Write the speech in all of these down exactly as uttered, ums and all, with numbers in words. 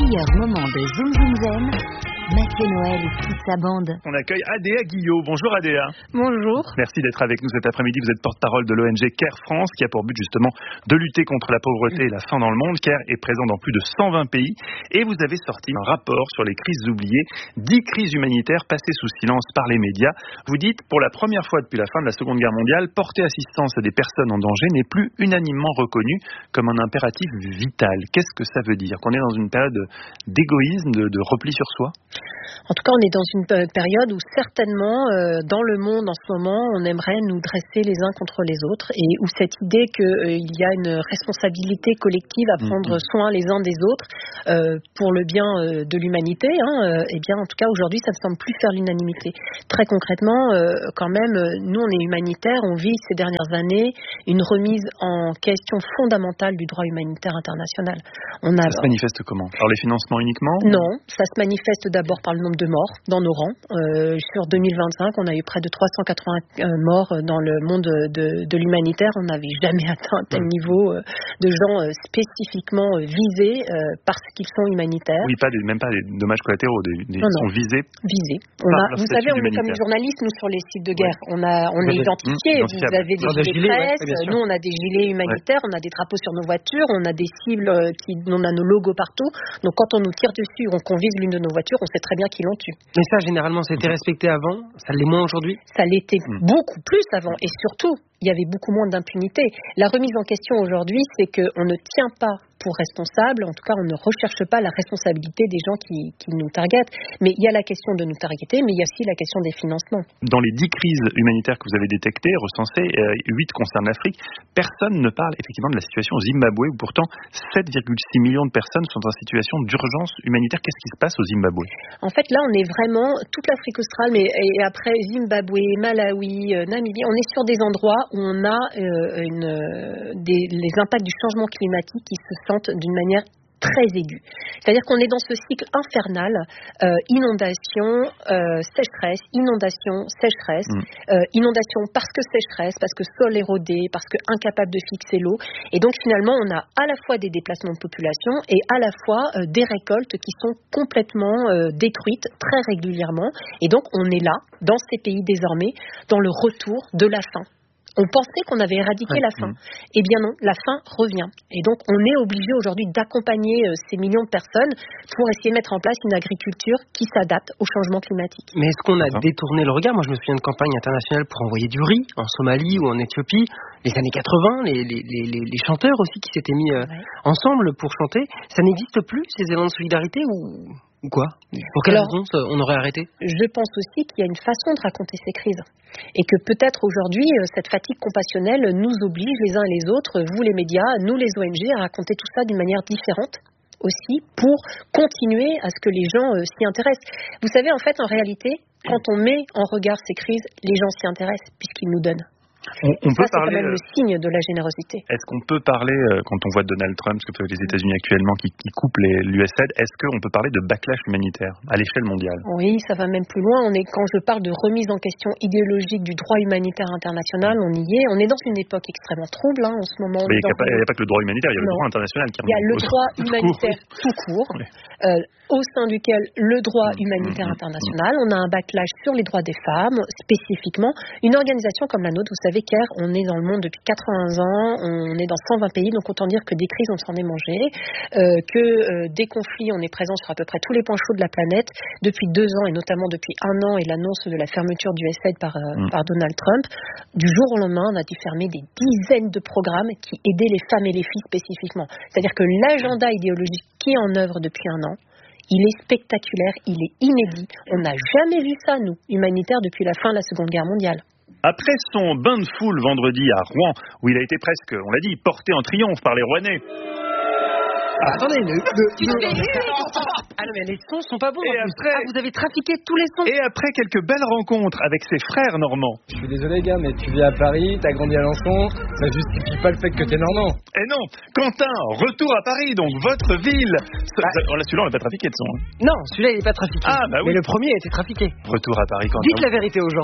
meilleurs moments de Zoom Zoom Zen, Mathieu Noël et toute sa bande. On accueille Adéa Guillot. Bonjour Adéa. Bonjour. Merci d'être avec nous cet après-midi. Vous êtes porte-parole de l'O N G CARE France qui a pour but justement de lutter contre la pauvreté et la faim dans le monde. CARE est présent dans plus de cent vingt pays et vous avez sorti un rapport sur les crises oubliées, dix crises humanitaires passées sous silence par les médias. Vous dites, pour la première fois depuis la fin de la Seconde Guerre mondiale, porter assistance à des personnes en danger n'est plus unanimement reconnu comme un impératif vital. Qu'est-ce que ça veut dire? Qu'on est dans une période d'égoïsme, de, de repli sur soi? En tout cas, on est dans une période où certainement, euh, dans le monde en ce moment, on aimerait nous dresser les uns contre les autres et où cette idée qu'il euh, y a une responsabilité collective à prendre mmh. soin les uns des autres euh, pour le bien euh, de l'humanité, hein, euh, eh bien, en tout cas, aujourd'hui, ça ne semble plus faire l'unanimité. Très concrètement, euh, quand même, nous, on est humanitaires, on vit ces dernières années une remise en question fondamentale du droit humanitaire international. On a... Ça se manifeste comment? Par les financements uniquement? Non, ça se manifeste d'abord par le nombre de morts dans nos rangs. Euh, sur deux mille vingt-cinq, on a eu près de trois cent quatre-vingts morts dans le monde de, de l'humanitaire. On n'avait jamais atteint un tel mmh. niveau euh, de gens euh, spécifiquement euh, visés euh, parce qu'ils sont humanitaires. Oui, pas des, même pas des dommages collatéraux, des, des, non, ils non. sont visés. Visés. On a, vous savez, on est comme les journalistes, nous, sur les sites de guerre. Oui. On, a, on est identifiés. Mmh, vous avez des gilets de presse, ouais, nous, on a des gilets humanitaires, ouais. on a des drapeaux sur nos voitures, on a des cibles, qui, on a nos logos partout. Donc, quand on nous tire dessus ou qu'on vise l'une de nos voitures, on sait très bien qui l'ont tué. Mais ça, généralement, c'était respecté avant, ça l'est moins aujourd'hui? Ça l'était mmh. beaucoup plus avant, et surtout, il y avait beaucoup moins d'impunité. La remise en question aujourd'hui, c'est qu'on ne tient pas pour responsable, en tout cas, on ne recherche pas la responsabilité des gens qui, qui nous targetent. Mais il y a la question de nous targeter, mais il y a aussi la question des financements. Dans les dix crises humanitaires que vous avez détectées, recensées, euh, huit concernent l'Afrique. Personne ne parle effectivement de la situation au Zimbabwe, où pourtant sept virgule six millions de personnes sont en situation d'urgence humanitaire. Qu'est-ce qui se passe au Zimbabwe? En fait, là, on est vraiment toute l'Afrique australe, mais et après Zimbabwe, Malawi, euh, Namibie, on est sur des endroits où on a euh, une, euh, des, les impacts du changement climatique qui se sentent d'une manière très aiguë. C'est-à-dire qu'on est dans ce cycle infernal, euh, inondation, euh, sécheresse, inondation, sécheresse, mmh. euh, inondation parce que sécheresse, parce que sol érodé, parce que incapable de fixer l'eau. Et donc finalement, on a à la fois des déplacements de population et à la fois euh, des récoltes qui sont complètement euh, détruites très régulièrement. Et donc on est là, dans ces pays désormais, dans le retour de la faim. On pensait qu'on avait éradiqué ouais. la faim. Mmh. Eh bien non, la faim revient. Et donc, on est obligé aujourd'hui d'accompagner euh, ces millions de personnes pour essayer de mettre en place une agriculture qui s'adapte au changement climatique. Mais est-ce qu'on a ah. détourné le regard? Moi, je me souviens de campagnes internationales pour envoyer du riz en Somalie ou en Éthiopie. Les années quatre-vingts, les, les, les, les chanteurs aussi qui s'étaient mis euh, ouais. ensemble pour chanter. Ça n'existe plus, ces élans de solidarité ou... Ou quoi? Pour quelle raison on aurait arrêté? Je pense aussi qu'il y a une façon de raconter ces crises. Et que peut-être aujourd'hui, cette fatigue compassionnelle nous oblige les uns et les autres, vous les médias, nous les O N G, à raconter tout ça d'une manière différente aussi pour continuer à ce que les gens euh, s'y intéressent. Vous savez, en fait, en réalité, quand on met en regard ces crises, les gens s'y intéressent puisqu'ils nous donnent. On, on ça, peut c'est parler, quand même le signe de la générosité. Est-ce qu'on peut parler, euh, quand on voit Donald Trump, ce que font les États-Unis actuellement, qui, qui coupe l'U S A I D, est-ce qu'on peut parler de backlash humanitaire à l'échelle mondiale? Oui, ça va même plus loin. On est, quand je parle de remise en question idéologique du droit humanitaire international, on y est. On est dans une époque extrêmement trouble hein, en ce moment. Mais il n'y a, a, a pas que le droit humanitaire, il y a non. le droit international qui Il y a le droit humanitaire tout court. Oui. Euh, au sein duquel le droit humanitaire mmh, international, mmh. on a un backlash sur les droits des femmes, spécifiquement. Une organisation comme la nôtre, vous savez, CARE, on est dans le monde depuis quatre-vingts ans, on est dans cent vingt pays, donc autant dire que des crises, on s'en est mangé, euh, que euh, des conflits, on est présent sur à peu près tous les points chauds de la planète, depuis deux ans, et notamment depuis un an, et l'annonce de la fermeture du U S A I D par, euh, mmh. par Donald Trump. Du jour au lendemain, on a dû fermer des dizaines de programmes qui aidaient les femmes et les filles spécifiquement. C'est-à-dire que l'agenda idéologique qui est en œuvre depuis un an, il est spectaculaire, il est inédit. On n'a jamais vu ça, nous, humanitaires, depuis la fin de la Seconde Guerre mondiale. Après son bain de foule vendredi à Rouen, où il a été presque, on l'a dit, porté en triomphe par les Rouennais. Ah, attendez, le, le, le... Ah non, mais les sons sont pas bons. Et après... ah, vous avez trafiqué tous les sons. Et après quelques belles rencontres avec ses frères normands. Je suis désolé, gars, mais tu vis à Paris, t'as grandi à Alençon, ça justifie pas le fait que t'es normand. Et non, Quentin, retour à Paris, donc votre ville. Ah. Celui-là, on l'a pas trafiqué de son. Non, celui-là, il est pas trafiqué. Ah, bah oui. Mais le premier a été trafiqué. Retour à Paris, Quentin. Dites la vérité aux gens.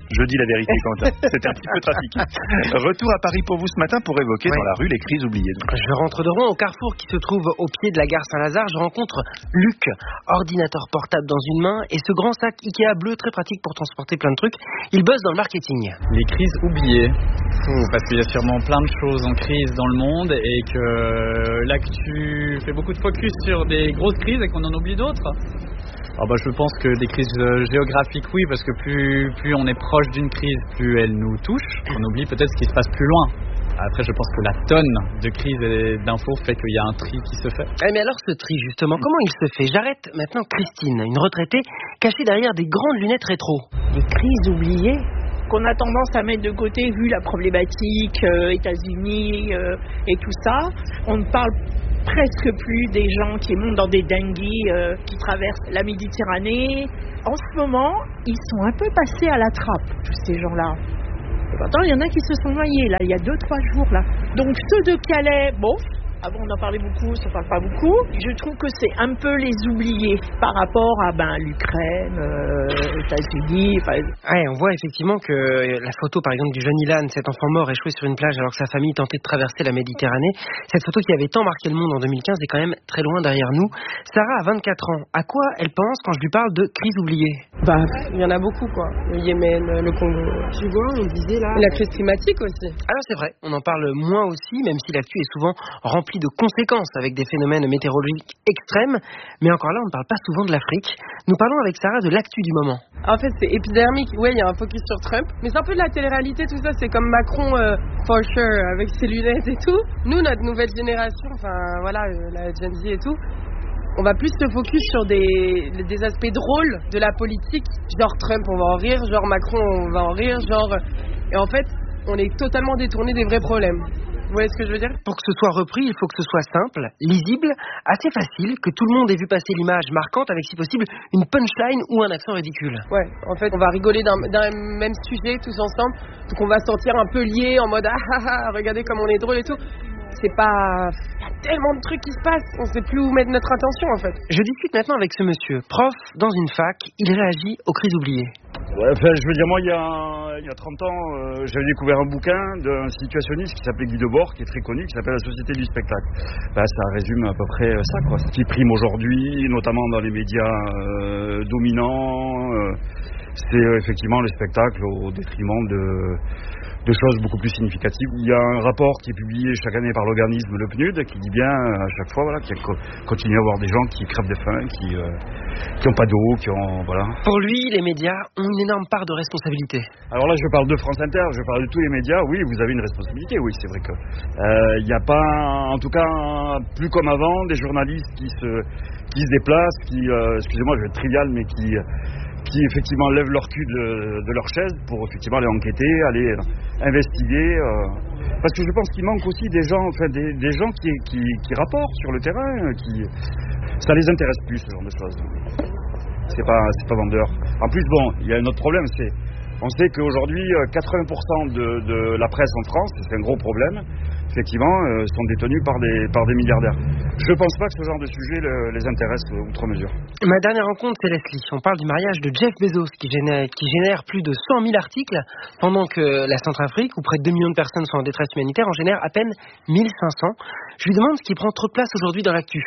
Je dis la vérité, Quentin. C'était un petit peu trafiqué. Retour à Paris pour vous ce matin pour évoquer ouais. dans la rue les crises oubliées. Je rentre de Rouen au Carrefour qui se trouve au pied de la gare Saint-Lazare. Je rencontre Luc, ordinateur portable dans une main et ce grand sac Ikea bleu très pratique pour transporter plein de trucs. Il bosse dans le marketing. Les crises oubliées. Parce qu'il y a sûrement plein de choses en crise dans le monde et que l'actu fait beaucoup de focus sur des grosses crises et qu'on en oublie d'autres. Alors bah, je pense que des crises géographiques, oui, parce que plus, plus on est proche d'une crise, plus elle nous touche. On oublie peut-être ce qui se passe plus loin. Après, je pense que la tonne de crises et d'infos fait qu'il y a un tri qui se fait. Eh mais alors ce tri, justement, comment il se fait? J'arrête maintenant Christine, une retraitée cachée derrière des grandes lunettes rétro. Les crises oubliées qu'on a tendance à mettre de côté vu la problématique euh, États-Unis euh, et tout ça. On ne parle presque plus des gens qui montent dans des dingues, euh, qui traversent la Méditerranée. En ce moment, ils sont un peu passés à la trappe, tous ces gens-là. Et pourtant, il y en a qui se sont noyés, là, il y a deux, trois jours, là. Donc, ceux de Calais, bon, avant on en parlait beaucoup, ça ne parle pas beaucoup. Je trouve que c'est un peu les oubliés par rapport à ben, l'Ukraine, euh, États-Unis. Enfin... Ouais, on voit effectivement que la photo par exemple du jeune Ilan, cet enfant mort échoué sur une plage alors que sa famille tentait de traverser la Méditerranée. Cette photo qui avait tant marqué le monde en deux mille quinze est quand même très loin derrière nous. Sarah a vingt-quatre ans. À quoi elle pense quand je lui parle de crise oubliée? Bah, il y en a beaucoup quoi. Le Yémen, le Congo. Tu vois, on disait là. Et la crise climatique aussi. Alors c'est vrai, on en parle moins aussi, même si l'actu est souvent remplie de conséquences avec des phénomènes météorologiques extrêmes. Mais encore là, on ne parle pas souvent de l'Afrique. Nous parlons avec Sarah de l'actu du moment. En fait, c'est épidermique. Oui, il y a un focus sur Trump. Mais c'est un peu de la télé-réalité, tout ça. C'est comme Macron, euh, for sure, avec ses lunettes et tout. Nous, notre nouvelle génération, enfin, voilà, euh, la Gen Z et tout, on va plus se focus sur des, des aspects drôles de la politique. Genre Trump, on va en rire. Genre Macron, on va en rire. Genre... Et en fait, on est totalement détourné des vrais problèmes. Vous voyez ce que je veux dire? Pour que ce soit repris, il faut que ce soit simple, lisible, assez facile, que tout le monde ait vu passer l'image marquante avec si possible une punchline ou un accent ridicule. Ouais, en fait, on va rigoler d'un, d'un même sujet tous ensemble, donc on va se sentir un peu liés en mode ah ah ah, regardez comme on est drôle et tout. C'est pas... Il y a tellement de trucs qui se passent, on sait plus où mettre notre attention en fait. Je discute maintenant avec ce monsieur, prof dans une fac, il réagit aux crises oubliées. Ouais, enfin, je veux dire, moi, il y a, il y a trente ans, euh, j'avais découvert un bouquin d'un situationniste qui s'appelait Guy Debord, qui est très connu, qui s'appelle La Société du Spectacle. Ben, ça résume à peu près ça, quoi. Ce qui prime aujourd'hui, notamment dans les médias euh, dominants, euh, c'est euh, effectivement le spectacle au détriment de... de choses beaucoup plus significatives. Il y a un rapport qui est publié chaque année par l'organisme le P N U D qui dit bien à chaque fois voilà, qu'il continue à avoir des gens qui crèvent de faim, qui euh, qui n'ont pas d'eau, qui ont voilà. Pour lui, les médias ont une énorme part de responsabilité. Alors là, je parle de France Inter, je parle de tous les médias. Oui, vous avez une responsabilité. Oui, c'est vrai que il euh, n'y a pas, en tout cas, plus comme avant, des journalistes qui se qui se déplacent, qui, euh, excusez-moi, je vais être trivial, mais qui qui effectivement lèvent leur cul de, de leur chaise pour effectivement aller enquêter, aller investiguer. Euh, parce que je pense qu'il manque aussi des gens, enfin des, des gens qui, qui, qui rapportent sur le terrain, qui ça les intéresse plus ce genre de choses. C'est pas c'est pas vendeur. En plus bon, il y a un autre problème, c'est on sait qu'aujourd'hui quatre-vingts pour cent de, de la presse en France, c'est un gros problème. Effectivement, euh, sont détenus par des, par des milliardaires. Je ne pense pas que ce genre de sujet le, les intéresse euh, outre mesure. Ma dernière rencontre, c'est Leslie. On parle du mariage de Jeff Bezos qui génère, qui génère plus de cent mille articles, pendant que la Centrafrique, où près de deux millions de personnes sont en détresse humanitaire, en génère à peine mille cinq cents. Je lui demande ce qui prend trop de place aujourd'hui dans l'actu.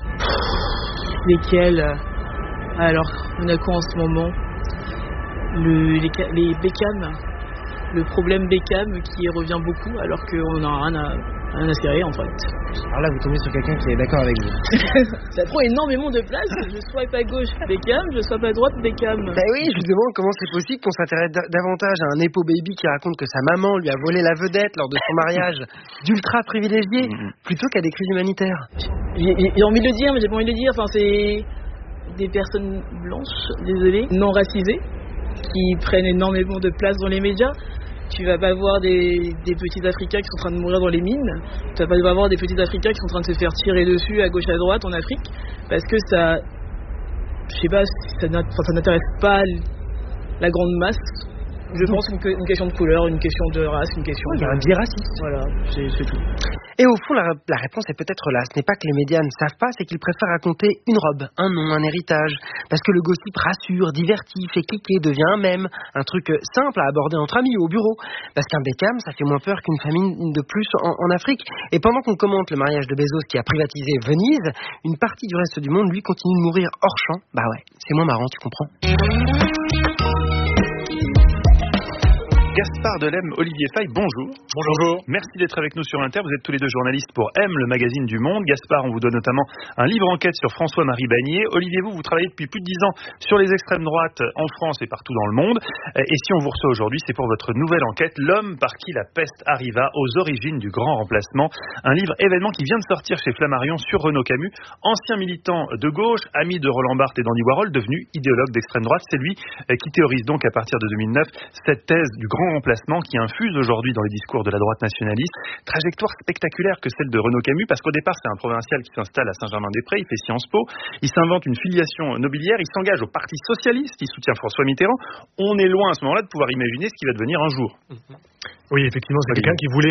Lesquels? Alors, on a quoi en ce moment? Le, les, les Beckham. Le problème Beckham qui revient beaucoup alors qu'on n'a rien à, rien à serrer en fait. Alors là vous tombez sur quelqu'un qui est d'accord avec vous. Ça prend énormément de place. Je swipe à gauche Beckham, je swipe à droite Beckham. Bah oui, je me demande comment c'est possible qu'on s'intéresse davantage à un Nepo Baby qui raconte que sa maman lui a volé la vedette lors de son mariage d'ultra privilégié plutôt qu'à des crises humanitaires. J'ai, j'ai envie de le dire mais j'ai pas envie de le dire. Enfin c'est des personnes blanches, désolé, non racisées, qui prennent énormément de place dans les médias. Tu vas pas voir des, des petits Africains qui sont en train de mourir dans les mines. Tu vas pas voir des petits Africains qui sont en train de se faire tirer dessus à gauche à droite en Afrique, parce que ça, je sais pas, ça, ça n'intéresse pas la grande masse. Je pense une, une question de couleur, une question de race, une question ouais, de... un biais raciste. Voilà, c'est, c'est tout. Et au fond, la, la réponse est peut-être là. Ce n'est pas que les médias ne savent pas, c'est qu'ils préfèrent raconter une robe, un nom, un héritage. Parce que le gossip rassure, divertit, fait cliquer, devient un mème. Un truc simple à aborder entre amis ou au bureau. Parce qu'un Beckham, ça fait moins peur qu'une famine de plus en, en Afrique. Et pendant qu'on commente le mariage de Bezos qui a privatisé Venise, une partie du reste du monde, lui, continue de mourir hors champ. Bah ouais, c'est moins marrant, tu comprends. Gaspard Delem, Olivier Faye, bonjour. Bonjour. Merci d'être avec nous sur Inter. Vous êtes tous les deux journalistes pour M, le magazine du Monde. Gaspard, on vous donne notamment un livre enquête sur François-Marie Bagné. Olivier, vous, vous travaillez depuis plus de dix ans sur les extrêmes droites en France et partout dans le monde. Et si on vous reçoit aujourd'hui, c'est pour votre nouvelle enquête, L'homme par qui la peste arriva, aux origines du grand remplacement. Un livre événement qui vient de sortir chez Flammarion sur Renaud Camus, ancien militant de gauche, ami de Roland Barthes et d'Andy Warhol, devenu idéologue d'extrême droite. C'est lui qui théorise donc à partir de deux mille neuf cette thèse du grand remplacement qui infuse aujourd'hui dans les discours de la droite nationaliste. Trajectoire spectaculaire que celle de Renaud Camus, parce qu'au départ c'est un provincial qui s'installe à Saint-Germain-des-Prés, il fait Sciences Po, il s'invente une filiation nobiliaire, il s'engage au Parti Socialiste, il soutient François Mitterrand. On est loin à ce moment-là de pouvoir imaginer ce qui va devenir un jour. Oui, effectivement, c'est quelqu'un qui voulait